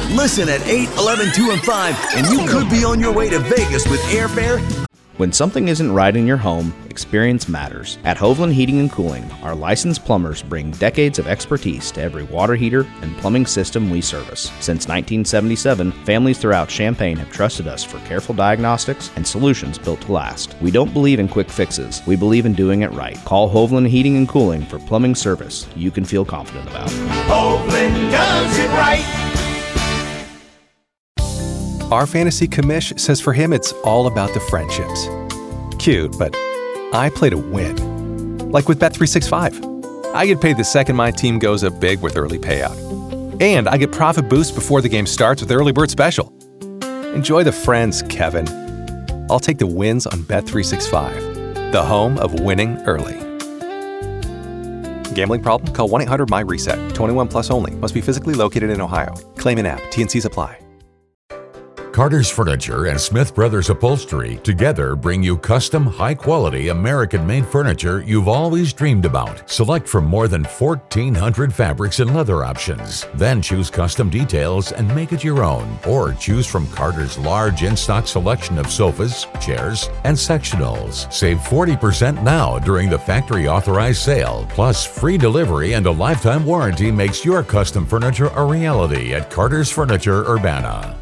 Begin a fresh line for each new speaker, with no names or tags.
Listen at 8, 11, 2, and 5, and you could be on your way to Vegas with airfare.
When something isn't right in your home, experience matters. At Hovland Heating and Cooling, our licensed plumbers bring decades of expertise to every water heater and plumbing system we service. Since 1977, families throughout Champaign have trusted us for careful diagnostics and solutions built to last. We don't believe in quick fixes. We believe in doing it right. Call Hovland Heating and Cooling for plumbing service you can feel confident about.
Hovland does it right.
Our fantasy commish says for him it's all about the friendships. Cute, but I play to win. Like with Bet365. I get paid the second my team goes up big with early payout. And I get profit boost before the game starts with Early Bird Special. Enjoy the friends, Kevin. I'll take the wins on Bet365, the home of winning early. Gambling problem? Call 1-800-MY-RESET. 21 plus only. Must be physically located in Ohio. Claim in app. T&Cs apply.
Carter's Furniture and Smith Brothers Upholstery together bring you custom, high-quality, American-made furniture you've always dreamed about. Select from more than 1,400 fabrics and leather options. Then choose custom details and make it your own. Or choose from Carter's large in-stock selection of sofas, chairs, and sectionals. Save 40% now during the factory-authorized sale. Plus, free delivery and a lifetime warranty makes your custom furniture a reality at Carter's Furniture Urbana.